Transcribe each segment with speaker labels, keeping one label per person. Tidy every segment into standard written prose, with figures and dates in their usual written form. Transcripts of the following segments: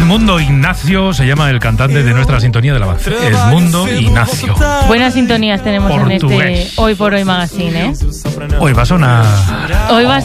Speaker 1: Edmundo Ignacio se llama el cantante de nuestra sintonía del avance. Edmundo Ignacio.
Speaker 2: Buenas sintonías tenemos
Speaker 1: Portugués.
Speaker 2: en este Hoy por Hoy Magazine, ¿eh?
Speaker 1: Hoy va a sonar.
Speaker 2: Hoy va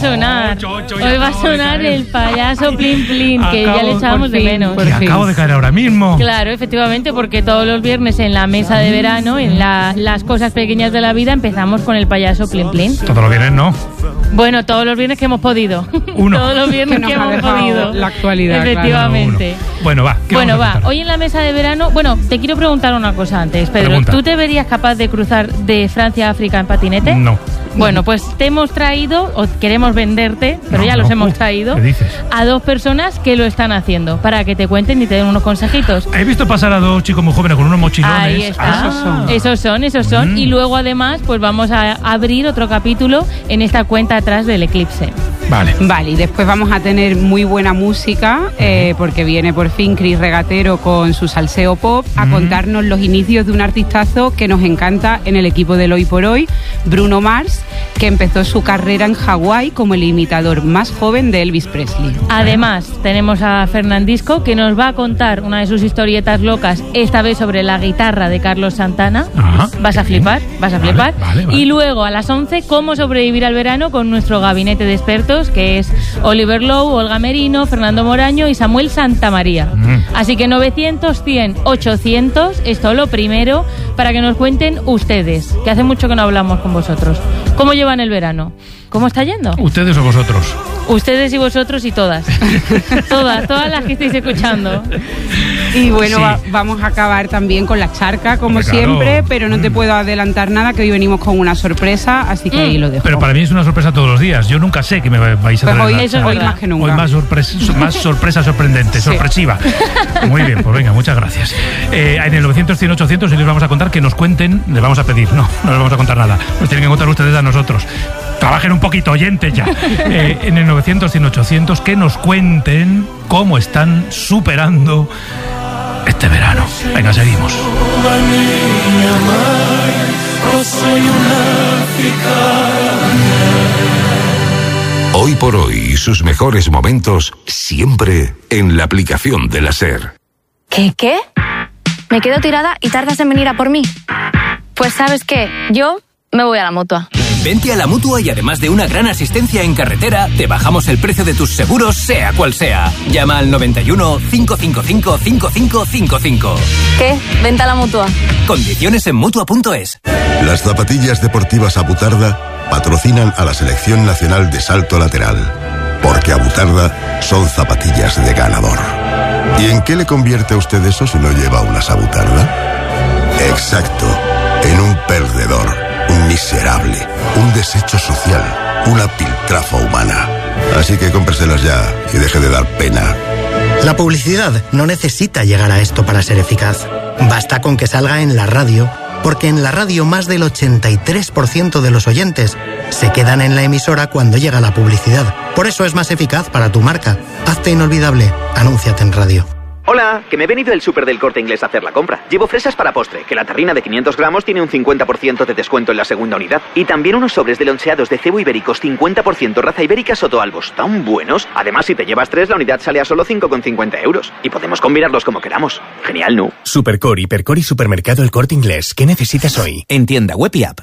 Speaker 2: a sonar el payaso Plin Plin, que ya le echábamos de menos.
Speaker 1: Que acabo de caer ahora mismo.
Speaker 2: Claro, efectivamente, porque todos los viernes en la mesa de verano, en las cosas pequeñas de la vida, empezamos con el payaso Plin Plin.
Speaker 1: Todos los viernes no.
Speaker 2: Bueno, todos los viernes que hemos podido.
Speaker 1: Uno.
Speaker 2: Todos los viernes que hemos podido.
Speaker 3: La actualidad,
Speaker 2: efectivamente.
Speaker 1: Claro. Bueno, va.
Speaker 2: Bueno, va. Hoy en la mesa de verano, te quiero preguntar una cosa antes, Pedro.
Speaker 1: Pregunta.
Speaker 2: ¿Tú te verías capaz de cruzar de Francia a África en patinete?
Speaker 1: No.
Speaker 2: Bueno, pues te hemos traído, o queremos venderte, pero ya los hemos traído,
Speaker 1: ¿qué dices?
Speaker 2: a dos personas que lo están haciendo, para que te cuenten y te den unos consejitos.
Speaker 1: He visto pasar a dos chicos muy jóvenes con unos mochilones.
Speaker 2: Ahí está. Esos son. Y luego además, pues vamos a abrir otro capítulo en esta cuenta atrás del eclipse.
Speaker 3: Vale, y después vamos a tener muy buena música, porque viene por fin Chris Regatero con su salseo pop a contarnos los inicios de un artistazo que nos encanta en el equipo del Hoy por Hoy, Bruno Mars, que empezó su carrera en Hawái como el imitador más joven de Elvis Presley.
Speaker 2: Además, tenemos a Fernandisco, que nos va a contar una de sus historietas locas, esta vez sobre la guitarra de Carlos Santana.
Speaker 1: Ajá,
Speaker 2: vas a flipar.
Speaker 1: Vale.
Speaker 2: Y luego a las 11, cómo sobrevivir al verano con nuestro gabinete de expertos, que es Oliver Lowe, Olga Merino, Fernando Moraño y Samuel Santamaría. Así que 900, 100, 800, esto lo primero, para que nos cuenten ustedes, que hace mucho que no hablamos con vosotros. ¿Cómo llevan el verano? ¿Cómo está yendo?
Speaker 1: ¿Ustedes o vosotros?
Speaker 2: Ustedes y vosotros y todas. todas las que estáis escuchando.
Speaker 3: Y bueno, vamos a acabar también con la charca, como siempre, pero no te puedo adelantar nada, que hoy venimos con una sorpresa, así que ahí lo dejo.
Speaker 1: Pero para mí es una sorpresa todos los días. Yo nunca sé que me vais a traer.
Speaker 3: Hoy más que nunca.
Speaker 1: Hoy más sorpresa sorprendente, sorpresiva. Muy bien, pues venga, muchas gracias. En el 900, 100, 800 y les vamos a contar que nos cuenten, les vamos a pedir, no les vamos a contar nada, nos tienen que contar ustedes a nosotros. Trabajen un poquito, oyentes ya. En el 900, 100, 800, que nos cuenten cómo están superando este verano. Venga, seguimos.
Speaker 4: Hoy por Hoy y sus mejores momentos siempre en la aplicación de la SER.
Speaker 5: ¿Qué? ¿Me quedo tirada y tardas en venir a por mí? Pues ¿sabes qué? Yo me voy a la Mutua.
Speaker 6: Vente a la Mutua y además de una gran asistencia en carretera, te bajamos el precio de tus seguros, sea cual sea. Llama al 91 555 5555.
Speaker 5: ¿Qué? Vente a la Mutua.
Speaker 6: Condiciones en Mutua.es.
Speaker 7: Las zapatillas deportivas Abutarda patrocinan a la Selección Nacional de Salto Lateral, porque Abutarda son zapatillas de ganador. ¿Y en qué le convierte a usted eso si no lleva unas Abutarda? Exacto, en un perdedor. Un miserable, un desecho social, una piltrafa humana. Así que cómpreselas ya y deje de dar pena.
Speaker 8: La publicidad no necesita llegar a esto para ser eficaz. Basta con que salga en la radio, porque en la radio más del 83% de los oyentes se quedan en la emisora cuando llega la publicidad. Por eso es más eficaz para tu marca. Hazte inolvidable. Anúnciate en radio.
Speaker 9: Hola, que me he venido del súper del Corte Inglés a hacer la compra. Llevo fresas para postre, que la terrina de 500 gramos tiene un 50% de descuento en la segunda unidad. Y también unos sobres de loncheados de cebo ibéricos 50% raza ibérica Sotoalbos, tan buenos. Además, si te llevas 3, la unidad sale a solo 5,50 €. Y podemos combinarlos como queramos. Genial, ¿no?
Speaker 6: Supercor, Hipercor y Supermercado El Corte Inglés. ¿Qué necesitas hoy? En tienda web y app.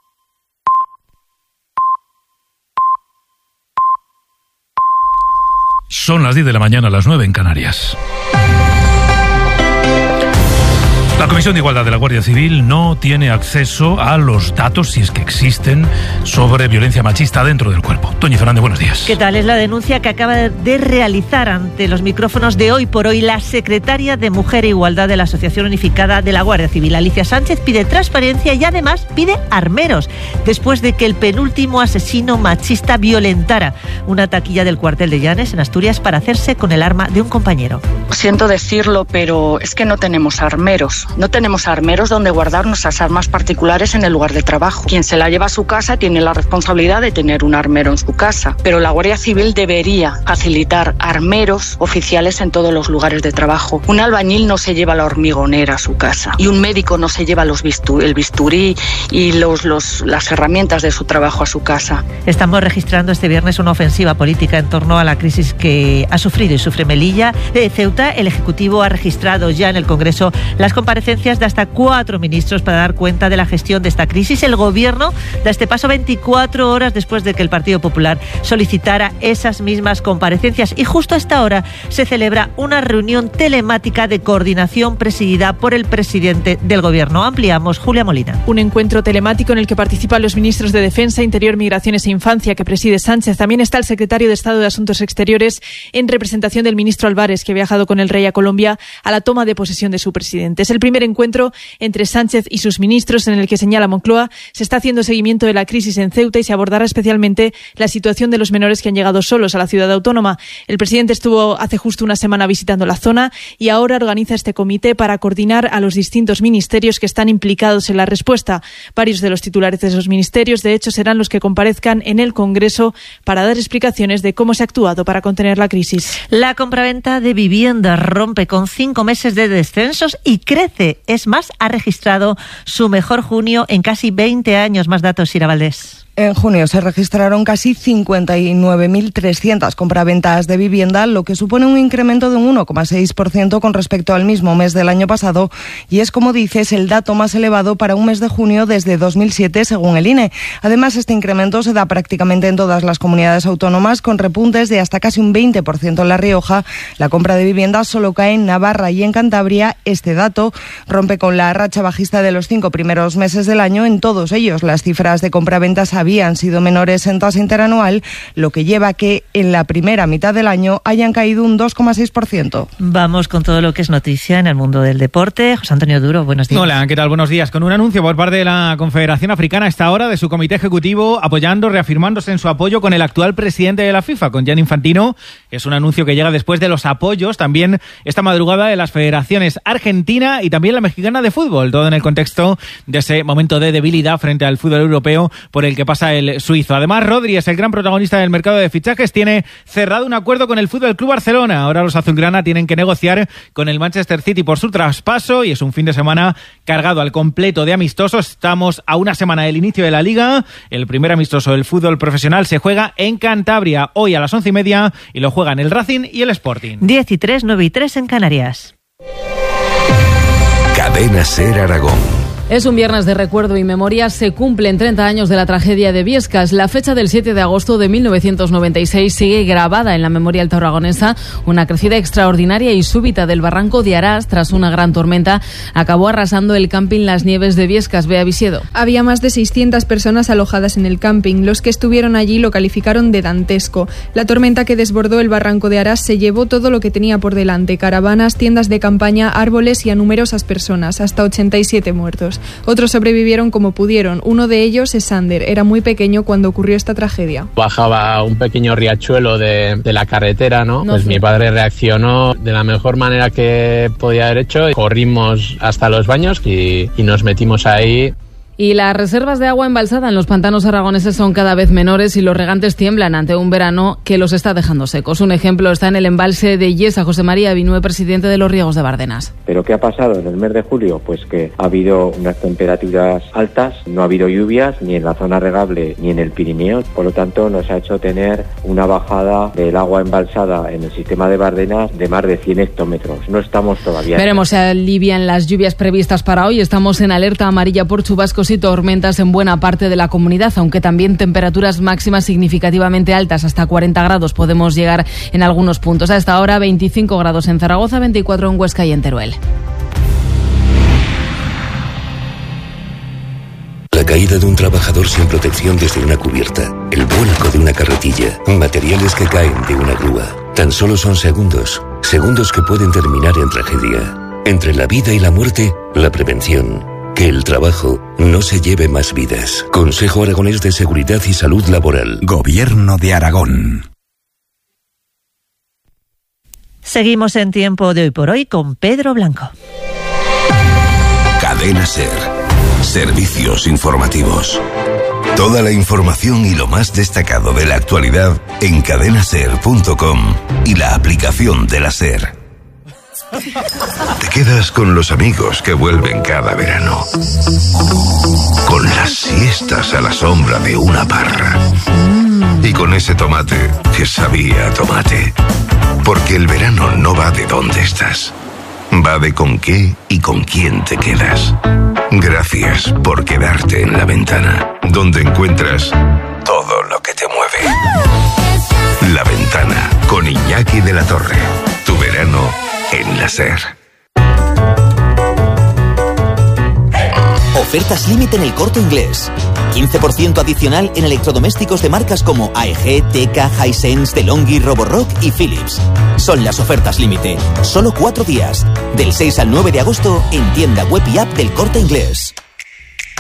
Speaker 1: Son las 10 de la mañana, las 9 en Canarias. La Comisión de Igualdad de la Guardia Civil no tiene acceso a los datos, si es que existen, sobre violencia machista dentro del cuerpo. Toñi Fernández, buenos días.
Speaker 10: ¿Qué tal? Es la denuncia que acaba de realizar ante los micrófonos de Hoy por Hoy la secretaria de Mujer e Igualdad de la Asociación Unificada de la Guardia Civil. Alicia Sánchez pide transparencia y además pide armeros, después de que el penúltimo asesino machista violentara una taquilla del cuartel de Llanes, en Asturias, para hacerse con el arma de un compañero.
Speaker 11: Siento decirlo, pero es que no tenemos armeros. No tenemos armeros donde guardar nuestras armas particulares en el lugar de trabajo. Quien se la lleva a su casa tiene la responsabilidad de tener un armero en su casa, pero la Guardia Civil debería facilitar armeros oficiales en todos los lugares de trabajo. Un albañil no se lleva la hormigonera a su casa y un médico no se lleva el bisturí y las herramientas de su trabajo a su casa.
Speaker 10: Estamos registrando este viernes una ofensiva política en torno a la crisis que ha sufrido y sufre Melilla. De Ceuta, el Ejecutivo ha registrado ya en el Congreso las comparecencias de hasta 4 ministros para dar cuenta de la gestión de esta crisis. El Gobierno da este paso 24 horas después de que el Partido Popular solicitara esas mismas comparecencias. Y justo a esta hora se celebra una reunión telemática de coordinación presidida por el presidente del Gobierno. Ampliamos, Julia Molina.
Speaker 12: Un encuentro telemático en el que participan los ministros de Defensa, Interior, Migraciones e Infancia, que preside Sánchez. También está el secretario de Estado de Asuntos Exteriores en representación del ministro Álvarez, que ha viajado con el rey a Colombia a la toma de posesión de su presidente. Es el primer encuentro entre Sánchez y sus ministros en el que, señala Moncloa, se está haciendo seguimiento de la crisis en Ceuta y se abordará especialmente la situación de los menores que han llegado solos a la ciudad autónoma. El presidente estuvo hace justo una semana visitando la zona y ahora organiza este comité para coordinar a los distintos ministerios que están implicados en la respuesta. Varios de los titulares de esos ministerios, de hecho, serán los que comparezcan en el Congreso para dar explicaciones de cómo se ha actuado para contener la crisis.
Speaker 10: La compraventa de viviendas rompe con 5 meses de descensos y crece. Es más, ha registrado su mejor junio en casi 20 años. Más datos, Sira Valdés.
Speaker 13: En junio se registraron casi 59.300 compraventas de vivienda, lo que supone un incremento de un 1,6% con respecto al mismo mes del año pasado, y es, como dices, el dato más elevado para un mes de junio desde 2007, según el INE. Además, este incremento se da prácticamente en todas las comunidades autónomas, con repuntes de hasta casi un 20% en La Rioja. La compra de viviendas solo cae en Navarra y en Cantabria. Este dato rompe con la racha bajista de los 5 primeros meses del año. En todos ellos, las cifras de compraventas habían sido menores en tasa interanual, lo que lleva a que en la primera mitad del año hayan caído un 2,6%.
Speaker 10: Vamos con todo lo que es noticia en el mundo del deporte. José Antonio Duro, buenos días.
Speaker 14: Hola, ¿qué tal? Buenos días. Con un anuncio por parte de la Confederación Africana a esta hora de su comité ejecutivo reafirmándose en su apoyo con el actual presidente de la FIFA, con Gianni Infantino. Es un anuncio que llega después de los apoyos también esta madrugada de las federaciones argentina y también la mexicana de fútbol, todo en el contexto de ese momento de debilidad frente al fútbol europeo por el que pasa el suizo. Además, Rodri es el gran protagonista del mercado de fichajes, tiene cerrado un acuerdo con el Fútbol Club Barcelona. Ahora los azulgrana tienen que negociar con el Manchester City por su traspaso y es un fin de semana cargado al completo de amistosos. Estamos a una semana del inicio de la Liga. El primer amistoso del fútbol profesional se juega en Cantabria hoy a las 11:30 y lo juegan el Racing y el Sporting.
Speaker 10: 10:03, 9:03 en Canarias.
Speaker 4: Cadena SER Aragón.
Speaker 15: Es un viernes de recuerdo y memoria. Se cumplen 30 años de la tragedia de Biescas. La fecha del 7 de agosto de 1996 sigue grabada en la memoria altoaragonesa. Una crecida extraordinaria y súbita del barranco de Arás tras una gran tormenta acabó arrasando el camping Las Nieves de Biescas. Bea Visiedo.
Speaker 16: Había más de 600 personas alojadas en el camping. Los que estuvieron allí lo calificaron de dantesco. La tormenta que desbordó el barranco de Arás se llevó todo lo que tenía por delante: caravanas, tiendas de campaña, árboles y a numerosas personas, hasta 87 muertos. Otros sobrevivieron como pudieron. Uno de ellos es Sander. Era muy pequeño cuando ocurrió esta tragedia.
Speaker 17: Bajaba un pequeño riachuelo de la carretera, ¿no? Pues mi padre reaccionó de la mejor manera que podía haber hecho. Corrimos hasta los baños y nos metimos ahí.
Speaker 15: Y las reservas de agua embalsada en los pantanos aragoneses son cada vez menores y los regantes tiemblan ante un verano que los está dejando secos. Un ejemplo está en el embalse de Yesa. José María Vinue, presidente de los riegos de Bardenas.
Speaker 18: ¿Pero qué ha pasado en el mes de julio? Pues que ha habido unas temperaturas altas, no ha habido lluvias ni en la zona regable ni en el Pirineo. Por lo tanto, nos ha hecho tener una bajada del agua embalsada en el sistema de Bardenas de más de 100 hectómetros. No estamos todavía...
Speaker 15: Veremos si alivian las lluvias previstas para hoy. Estamos en alerta amarilla por chubascos y tormentas en buena parte de la comunidad, aunque también temperaturas máximas significativamente altas, hasta 40 grados podemos llegar en algunos puntos. A esta hora 25 grados en Zaragoza, 24 en Huesca y en Teruel.
Speaker 4: La caída de un trabajador sin protección desde una cubierta, el vuelco de una carretilla, materiales que caen de una grúa. Tan solo son segundos que pueden terminar en tragedia. Entre la vida y la muerte, la prevención. Que el trabajo no se lleve más vidas. Consejo Aragonés de Seguridad y Salud Laboral.
Speaker 19: Gobierno de Aragón.
Speaker 10: Seguimos en Tiempo de Hoy por Hoy con Pedro Blanco.
Speaker 4: Cadena SER. Servicios informativos. Toda la información y lo más destacado de la actualidad en cadenaser.com y la aplicación de la SER. Te quedas con los amigos que vuelven cada verano. Con las siestas a la sombra de una parra. Y con ese tomate que sabía a tomate. Porque el verano no va de dónde estás. Va de con qué y con quién te quedas. Gracias por quedarte en La Ventana, donde encuentras todo lo que te mueve. La Ventana, con Iñaki de la Torre. Tu verano en la SER.
Speaker 20: Ofertas límite en El Corte Inglés. 15% adicional en electrodomésticos de marcas como AEG, Teka, Hisense, DeLonghi, Roborock y Philips. Son las ofertas límite. Solo 4 días. Del 6 al 9 de agosto en tienda web y app del Corte Inglés.